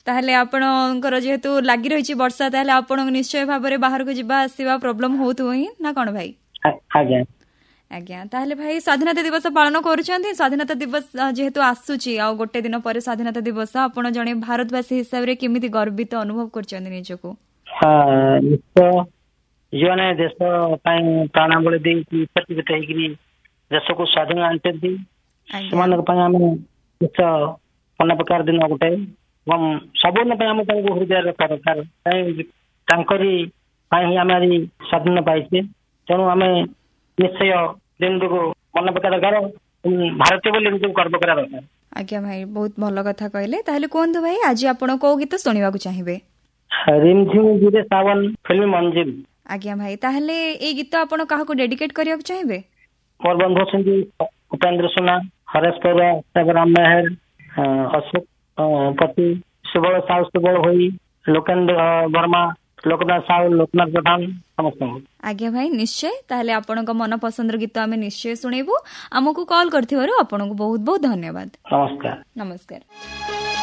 ତାହେଲେ ଆପଣଙ୍କର ଯେହେତୁ ଲାଗି ରହିଛି ବର୍ଷା, ତାହେଲେ ଆପଣଙ୍କୁ ନିଶ୍ଚୟ ଭାବରେ ବାହାରକୁ ଯିବା ଆସିବା ପ୍ରୋବ୍ଲେମ ହଉଥିବ ହିଁ ନା କଣ ଭାଇ? ଆଜ୍ଞା ଆଜ୍ଞା। ତାହେଲେ ଭାଇ ସ୍ୱାଧୀନତା ଦିବସ ପାଳନ କରୁଛନ୍ତି। ସ୍ୱାଧୀନତା ଦିବସ ଯେହେତୁ ଆସୁଛି ଆଉ ଗୋଟେ ଦିନ ପରେ ସ୍ୱାଧୀନତା ଦିବସ, ଆପଣ ଜଣେ ଭାରତବାସୀ ହିସାବରେ କେମିତି ଗର୍ବିତ ଅନୁଭବ କରୁଛନ୍ତି ନିଜକୁ? ନିଶ୍ଚୟ, ଯେଉଁମାନେ ଦେଶ ପାଇଁ ପ୍ରାଣବଳି ଦେଇକି ଉପସ୍ଥିତ ହେଇକିରି ଦେଶକୁ ସ୍ୱାଧୀନ ଆଣିଛନ୍ତି, ସେମାନଙ୍କ ପାଇଁ ଆମେ ନିଶ୍ଚୟ ଅନେକ ପ୍ରକାର ଦିନ ଗୋଟେ ଏବଂ ସବୁଦିନ ପାଇଁ ଆମେ ତାଙ୍କୁ ହୃଦୟ ରଖିବା ଦରକାର। ତାଙ୍କରି ପାଇଁ ହିଁ ଆମେ ଆଜି ସ୍ୱାଧୀନ ପାଇଛେ। ତେଣୁ ଆମେ ନିଶ୍ଚୟ ଦିନଟିକୁ ମନେ ପକେଇବା ଦରକାର, ଭାରତୀୟ ବୋଲି ନିଜକୁ ଗର୍ବ କରିବା ଦରକାର। ଆଜ୍ଞା ଭାଇ, ବହୁତ ଭଲ କଥା କହିଲେ। ତାହେଲେ କୁହନ୍ତୁ ଭାଇ, ଆଜି ଆପଣ କୋଉ ଗୀତ ଶୁଣିବାକୁ ଚାହିଁବେ? ରିମଝିମ୍ ଗିରେ ସାବନ ଫିଲ୍ମ ମଞ୍ଜିଲ। ଆଜ୍ଞା ଭାଇ, ତାହେଲେ ଏଇ ଗୀତ ଆପଣ କାହାକୁ ଡେଡିକେଟ କରିବାକୁ ଚାହିଁବେ? ମୋର ବନ୍ଧୁ ଅଛନ୍ତି ଉପେନ୍ଦ୍ର ସୁନା, ହରେଶ ପରୁଆ, ରାମ ମେହେର, ଅଶୋକ ପତି, ସୁବଳ ସାହୁ, ସୁବଳ ଭୋଇ, ଲୋକେନ୍ଦ୍ର ବର୍ମା, ଲୋକନାଥ ସାହୁ, ଲୋକନାଥ ପ୍ରଧାନ, ସମସ୍ତଙ୍କୁ। ଆଜ୍ଞା ଭାଇ, ନିଶ୍ଚୟ। ତାହେଲେ ଆପଣଙ୍କ ମନ ପସନ୍ଦର ଗୀତ ଆମେ ନିଶ୍ଚୟ ଶୁଣେଇବୁ। ଆମକୁ କଲ୍ କରିଥିବାରୁ ଆପଣଙ୍କୁ ବହୁତ ବହୁତ ଧନ୍ୟବାଦ। ନମସ୍କାର। ନମସ୍କାର।